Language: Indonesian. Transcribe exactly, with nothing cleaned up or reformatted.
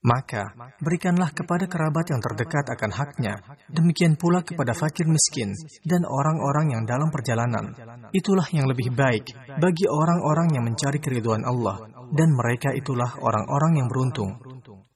Maka, berikanlah kepada kerabat yang terdekat akan haknya, demikian pula kepada fakir miskin dan orang-orang yang dalam perjalanan. Itulah yang lebih baik bagi orang-orang yang mencari keridhaan Allah, dan mereka itulah orang-orang yang beruntung.